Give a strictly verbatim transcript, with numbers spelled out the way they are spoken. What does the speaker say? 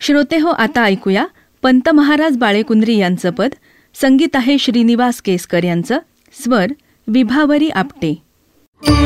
श्रोते हो, आता ऐकूया पंत महाराज बाळेकुंद्री यांचं पद. संगीत आहे श्रीनिवास केसकर यांचं. स्वर विभावरी आपटे.